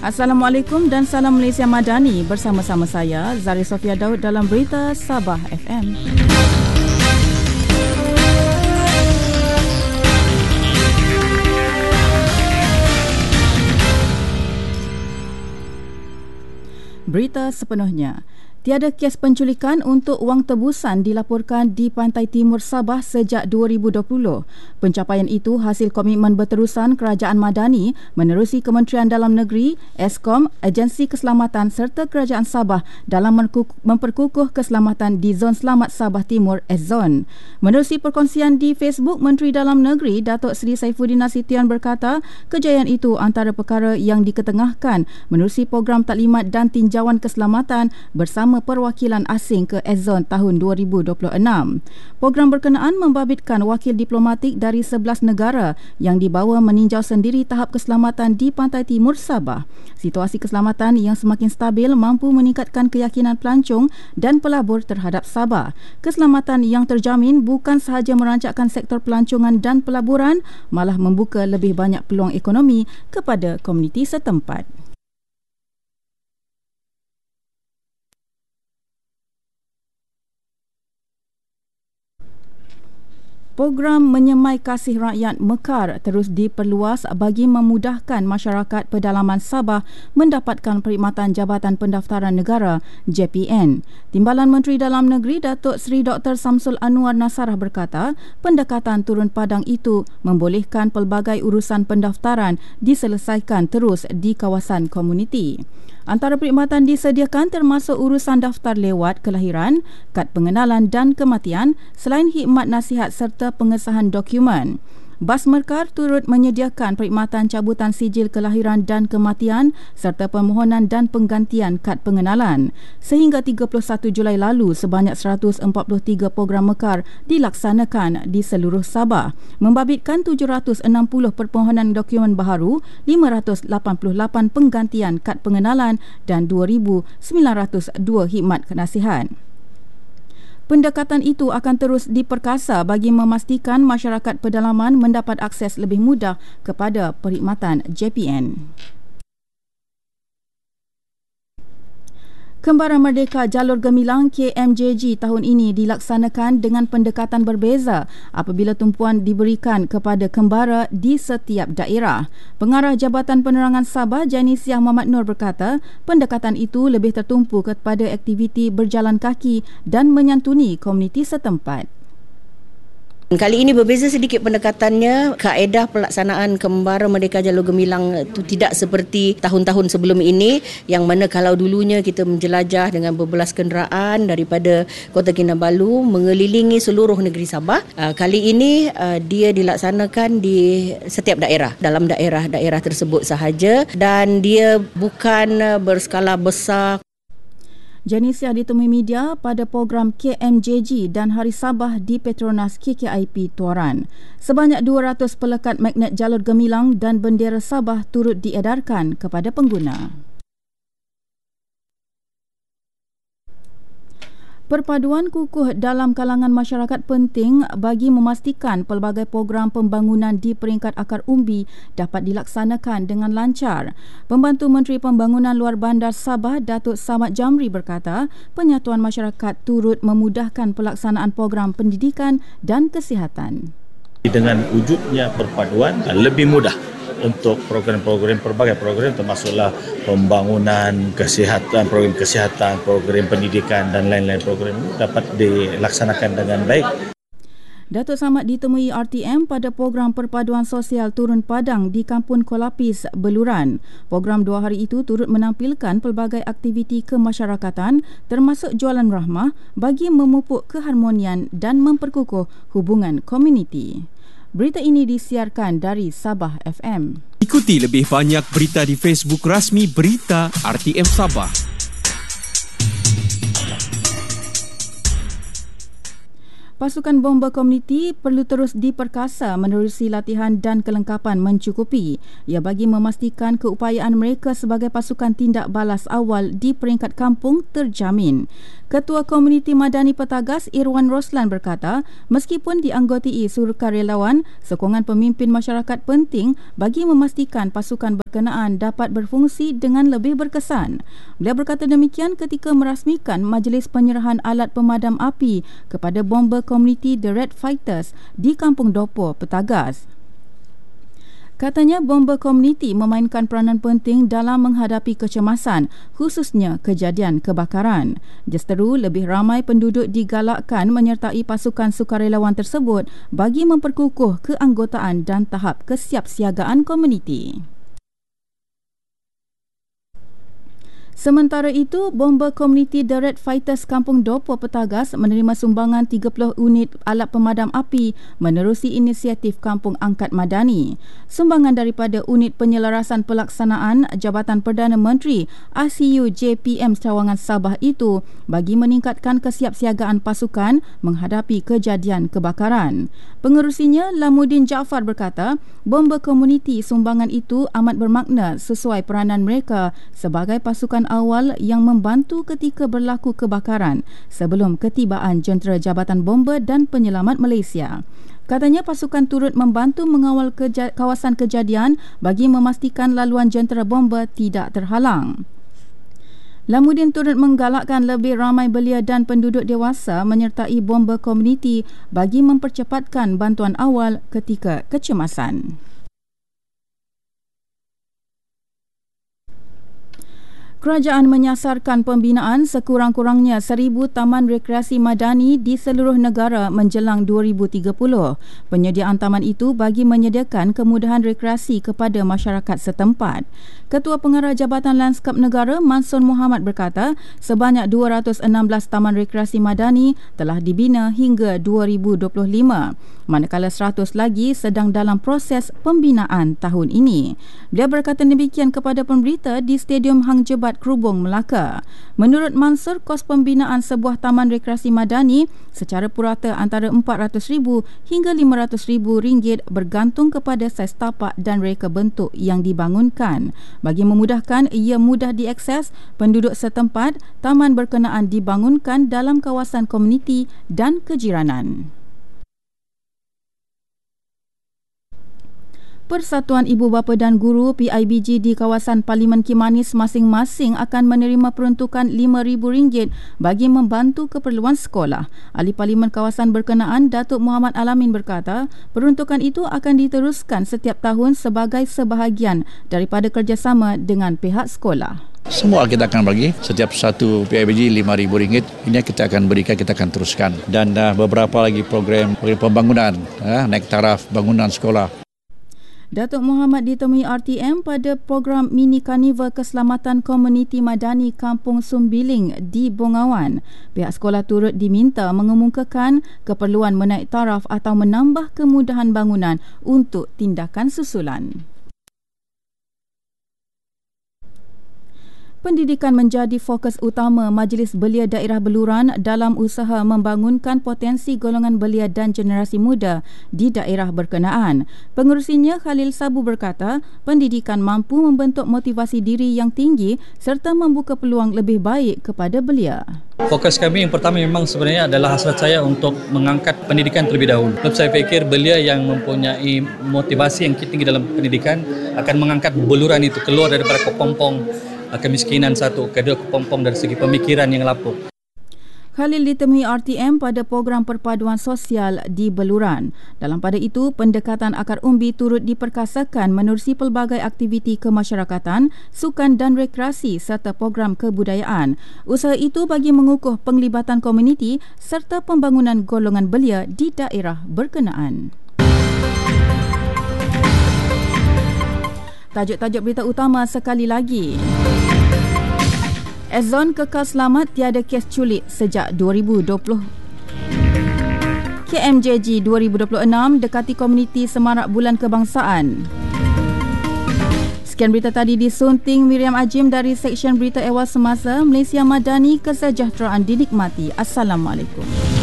Assalamualaikum dan salam Malaysia Madani. Bersama-sama saya Zari Sofia Daud dalam Berita Sabah FM. Berita sepenuhnya. Tiada kes penculikan untuk wang tebusan dilaporkan di pantai timur Sabah sejak 2020. Pencapaian itu hasil komitmen berterusan Kerajaan Madani menerusi Kementerian Dalam Negeri, Eskom, Agensi Keselamatan serta Kerajaan Sabah dalam memperkukuh keselamatan di Zon Selamat Sabah Timur, SZON. Menerusi perkongsian di Facebook, Menteri Dalam Negeri, Datuk Seri Saifuddin Nasution berkata, kejayaan itu antara perkara yang diketengahkan menerusi program taklimat dan tinjauan keselamatan bersama perwakilan asing ke SZON tahun 2026. Program berkenaan membabitkan wakil diplomatik dari 11 negara yang dibawa meninjau sendiri tahap keselamatan di pantai timur Sabah. Situasi keselamatan yang semakin stabil mampu meningkatkan keyakinan pelancong dan pelabur terhadap Sabah. Keselamatan yang terjamin bukan sahaja merancakkan sektor pelancongan dan pelaburan, malah membuka lebih banyak peluang ekonomi kepada komuniti setempat. Program Menyemai Kasih Rakyat Mekar terus diperluas bagi memudahkan masyarakat pedalaman Sabah mendapatkan perkhidmatan Jabatan Pendaftaran Negara JPN. Timbalan Menteri Dalam Negeri Datuk Seri Dr. Samsul Anwar Nasarah berkata, pendekatan turun padang itu membolehkan pelbagai urusan pendaftaran diselesaikan terus di kawasan komuniti. Antara perkhidmatan disediakan termasuk urusan daftar lewat kelahiran, kad pengenalan dan kematian selain khidmat nasihat serta pengesahan dokumen. Bas Mekar turut menyediakan perkhidmatan cabutan sijil kelahiran dan kematian serta permohonan dan penggantian kad pengenalan. Sehingga 31 Julai lalu, sebanyak 143 program Mekar dilaksanakan di seluruh Sabah, membabitkan 760 permohonan dokumen baharu, 588 penggantian kad pengenalan dan 2,902 khidmat nasihat. Pendekatan itu akan terus diperkasa bagi memastikan masyarakat pedalaman mendapat akses lebih mudah kepada perkhidmatan JPN. Kembara Merdeka Jalur Gemilang KMJG tahun ini dilaksanakan dengan pendekatan berbeza apabila tumpuan diberikan kepada kembara di setiap daerah. Pengarah Jabatan Penerangan Sabah Janisiah Muhammad Nur berkata, pendekatan itu lebih tertumpu kepada aktiviti berjalan kaki dan menyantuni komuniti setempat. Kali ini berbeza sedikit pendekatannya. Kaedah pelaksanaan Kembara Merdeka Jalur Gemilang itu tidak seperti tahun-tahun sebelum ini, yang mana kalau dulunya kita menjelajah dengan berbelas kenderaan daripada Kota Kinabalu mengelilingi seluruh negeri Sabah. Kali ini dia dilaksanakan di setiap daerah, dalam daerah-daerah tersebut sahaja, dan dia bukan berskala besar. Janisiah ditemui media pada program KMJG dan Hari Sabah di Petronas KKIP Tuaran. Sebanyak 200 pelekat magnet jalur gemilang dan bendera Sabah turut diedarkan kepada pengguna. Perpaduan kukuh dalam kalangan masyarakat penting bagi memastikan pelbagai program pembangunan di peringkat akar umbi dapat dilaksanakan dengan lancar. Pembantu Menteri Pembangunan Luar Bandar Sabah, Datuk Samad Jamri berkata, penyatuan masyarakat turut memudahkan pelaksanaan program pendidikan dan kesihatan. Dengan wujudnya perpaduan, lebih mudah untuk program-program, pelbagai program termasuklah pembangunan kesihatan, program pendidikan dan lain-lain program dapat dilaksanakan dengan baik. Datuk Samad ditemui RTM pada program perpaduan sosial turun padang di Kampung Kolapis, Beluran. Program 2 hari itu turut menampilkan pelbagai aktiviti kemasyarakatan termasuk jualan rahmah bagi memupuk keharmonian dan memperkukuh hubungan komuniti. Berita ini disiarkan dari Sabah FM. Ikuti lebih banyak berita di Facebook rasmi Berita RTM Sabah. Pasukan bomba komuniti perlu terus diperkasa menerusi latihan dan kelengkapan mencukupi. Ia bagi memastikan keupayaan mereka sebagai pasukan tindak balas awal di peringkat kampung terjamin. Ketua Komuniti Madani Petagas Irwan Roslan berkata, meskipun dianggotai sukarelawan, sokongan pemimpin masyarakat penting bagi memastikan pasukan berkenaan dapat berfungsi dengan lebih berkesan. Beliau berkata demikian ketika merasmikan majlis penyerahan alat pemadam api kepada bomber komuniti The Red Fighters di Kampung Dopo, Petagas. Katanya bomber komuniti memainkan peranan penting dalam menghadapi kecemasan, khususnya kejadian kebakaran. Justeru lebih ramai penduduk digalakkan menyertai pasukan sukarelawan tersebut bagi memperkukuh keanggotaan dan tahap kesiapsiagaan komuniti. Sementara itu, bomber komuniti The Red Fighters Kampung Dopo, Petagas menerima sumbangan 30 unit alat pemadam api menerusi inisiatif Kampung Angkat Madani. Sumbangan daripada unit penyelarasan pelaksanaan Jabatan Perdana Menteri ICU JPM Cawangan Sabah itu bagi meningkatkan kesiapsiagaan pasukan menghadapi kejadian kebakaran. Pengerusinya Lamuddin Jaafar berkata, bomber komuniti sumbangan itu amat bermakna sesuai peranan mereka sebagai pasukan awal yang membantu ketika berlaku kebakaran sebelum ketibaan jentera Jabatan Bomber dan Penyelamat Malaysia. Katanya pasukan turut membantu mengawal kawasan kejadian bagi memastikan laluan jentera bomber tidak terhalang. Lamuddin turut menggalakkan lebih ramai belia dan penduduk dewasa menyertai bomber komuniti bagi mempercepatkan bantuan awal ketika kecemasan. Kerajaan menyasarkan pembinaan sekurang-kurangnya 1,000 taman rekreasi madani di seluruh negara menjelang 2030. Penyediaan taman itu bagi menyediakan kemudahan rekreasi kepada masyarakat setempat. Ketua Pengarah Jabatan Landskap Negara Mansun Muhammad berkata, sebanyak 216 taman rekreasi madani telah dibina hingga 2025, manakala 100 lagi sedang dalam proses pembinaan tahun ini. Dia berkata demikian kepada pemberita di Stadium Hang Jebat, Krubong, Melaka. Menurut Mansur, kos pembinaan sebuah taman rekreasi madani secara purata antara RM400,000 hingga RM500,000 bergantung kepada saiz tapak dan reka bentuk yang dibangunkan. Bagi memudahkan ia mudah diakses penduduk setempat, taman berkenaan dibangunkan dalam kawasan komuniti dan kejiranan. Persatuan Ibu Bapa dan Guru PIBG di kawasan Parlimen Kimanis masing-masing akan menerima peruntukan RM5,000 bagi membantu keperluan sekolah. Ahli Parlimen kawasan berkenaan Datuk Muhammad Alamin berkata, peruntukan itu akan diteruskan setiap tahun sebagai sebahagian daripada kerjasama dengan pihak sekolah. Semua kita akan bagi, setiap satu PIBG RM5,000. Ini kita akan berikan, kita akan teruskan. Dan beberapa lagi program pembangunan, naik taraf bangunan sekolah. Datuk Muhammad ditemui RTM pada program mini karnival keselamatan komuniti madani Kampung Sumbiling di Bongawan. Pihak sekolah turut diminta mengemukakan keperluan menaik taraf atau menambah kemudahan bangunan untuk tindakan susulan. Pendidikan menjadi fokus utama Majlis Belia Daerah Beluran dalam usaha membangunkan potensi golongan belia dan generasi muda di daerah berkenaan. Pengerusinya Khalil Sabu berkata, pendidikan mampu membentuk motivasi diri yang tinggi serta membuka peluang lebih baik kepada belia. Fokus kami yang pertama memang sebenarnya adalah hasrat saya untuk mengangkat pendidikan terlebih dahulu. Sebab saya fikir belia yang mempunyai motivasi yang tinggi dalam pendidikan akan mengangkat beluran itu keluar daripada kepompong kemiskinan satu, kedua kepompong dari segi pemikiran yang lapuk. Khalil ditemui RTM pada program perpaduan sosial di Beluran. Dalam pada itu, pendekatan akar umbi turut diperkasakan menerusi pelbagai aktiviti kemasyarakatan, sukan dan rekreasi serta program kebudayaan. Usaha itu bagi mengukuh penglibatan komuniti serta pembangunan golongan belia di daerah berkenaan. Tajuk-tajuk berita utama sekali lagi. Ezon kekal selamat tiada kes culik sejak 2020. KMJG 2026 dekati komuniti semarak bulan kebangsaan. Sekian berita tadi disunting Miriam Ajim dari Seksyen Berita Ehwal Semasa. Malaysia Madani, kesejahteraan dinikmati. Assalamualaikum.